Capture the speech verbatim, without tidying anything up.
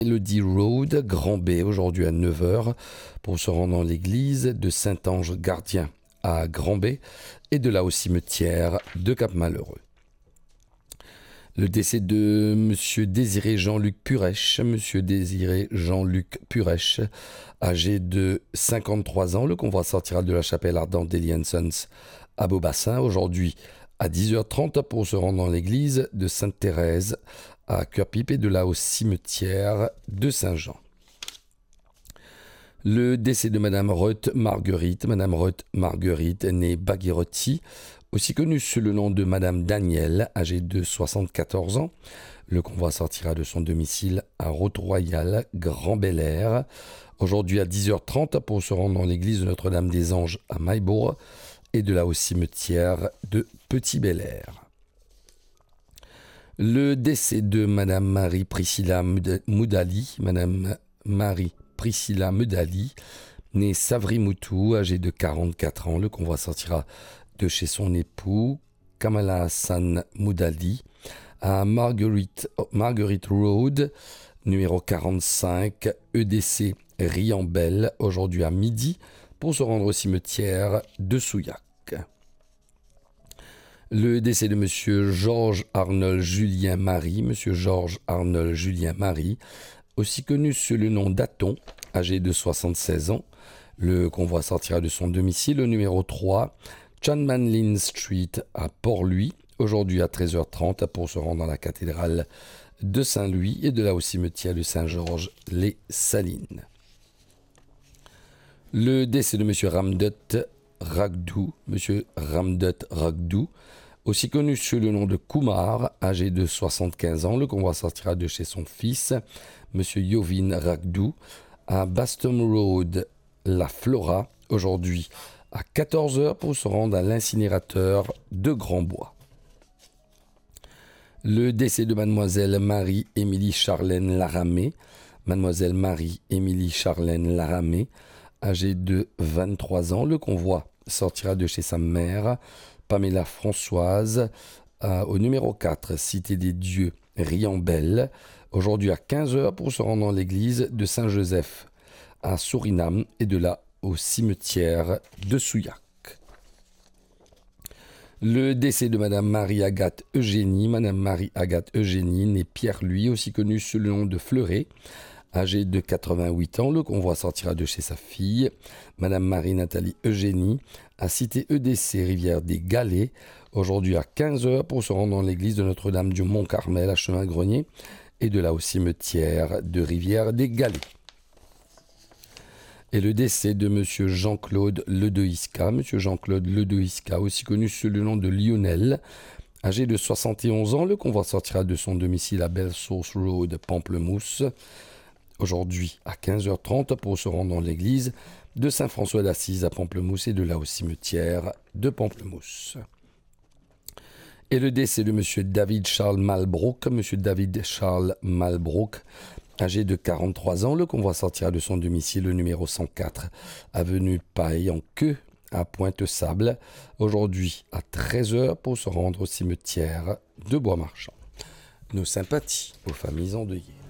Melody Road, Grand B, aujourd'hui à neuf heures, pour se rendre dans l'église de Saint-Ange Gardien à Grand B, et de là au cimetière de Cap-Malheureux. Le décès de Monsieur Désiré Jean-Luc Purèche, Monsieur Désiré Jean-Luc Purèche, âgé de cinquante-trois ans. Le convoi sortira de la chapelle ardente d'Eli Sons à Beaubassin, aujourd'hui à dix heures trente, pour se rendre dans l'église de Sainte-Thérèse à Curepipe, et de là au cimetière de Saint-Jean. Le décès de Madame Ruth Marguerite, Madame Ruth Marguerite, née Bagherotti, aussi connue sous le nom de Madame Danielle, âgée de soixante-quatorze ans. Le convoi sortira de son domicile à Route-Royale, Grand Bel-Air, aujourd'hui à dix heures trente, pour se rendre dans l'église de Notre-Dame-des-Anges à Maillebourg, et de là au cimetière de Petit-Bel-Air. Le décès de Madame Marie Priscilla Moudali, Madame Marie Priscilla Moudali, née Savry-Moutou, âgée de quarante-quatre ans. Le convoi sortira de chez son époux, Kamala Hassan Moudali, à Marguerite, Marguerite Road, numéro quarante-cinq, E D C Riambel, aujourd'hui à midi, pour se rendre au cimetière de Souillac. Le décès de Monsieur Georges Arnold Julien Marie, Monsieur Georges Arnold Julien Marie, aussi connu sous le nom d'Aton, âgé de soixante-seize ans. Le convoi sortira de son domicile au numéro trois, Chanmanlin Street à Port-Louis, aujourd'hui à treize heures trente, pour se rendre dans la cathédrale de Saint-Louis, et de là au cimetière de Saint-Georges-les-Salines. Le décès de Monsieur Ramdut Ragdou, Monsieur Ramdut Ragdou, aussi connu sous le nom de Kumar, âgé de soixante-quinze ans. Le convoi sortira de chez son fils, Monsieur Yovin Ragdou, à Baston Road, La Flora, aujourd'hui à quatorze heures, pour se rendre à l'incinérateur de Grand-Bois. Le décès de Mademoiselle Marie-Émilie Charlène Laramé, Mademoiselle Marie-Émilie Charlène Laramé, âgée de vingt-trois ans. Le convoi sortira de chez sa mère, Pamela Françoise, euh, au numéro quatre, Cité des Dieux, Riambel, aujourd'hui à quinze heures, pour se rendre dans l'église de Saint-Joseph à Suriname, et de là au cimetière de Souillac. Le décès de Madame Marie-Agathe Eugénie, Madame Marie-Agathe Eugénie, née Pierre-Louis, aussi connue sous le nom de Fleuret, âgée de quatre-vingt-huit ans. Le convoi sortira de chez sa fille, Madame Marie-Nathalie Eugénie, à Cité E D C Rivière des Galets, aujourd'hui à quinze heures, pour se rendre dans l'église de Notre-Dame du Mont-Carmel à Chemin-Grenier, et de là au cimetière de Rivière des Galets. Et le décès de Monsieur Jean-Claude Ledeïska, Monsieur Jean-Claude Ledeïska, aussi connu sous le nom de Lionel, âgé de soixante et onze ans. Le convoi sortira de son domicile à Belle Source Road, Pamplemousse, aujourd'hui à quinze heures trente, pour se rendre dans l'église de Saint-François d'Assise à Pamplemousse, et de là au cimetière de Pamplemousse. Et le décès de Monsieur David Charles Malbrook, Monsieur David Charles Malbrook, âgé de quarante-trois ans. Le convoi sortira de son domicile, le numéro cent quatre, avenue Paille en Queue à Pointe-Sable, aujourd'hui à treize heures, pour se rendre au cimetière de Bois-Marchand. Nos sympathies aux familles endeuillées.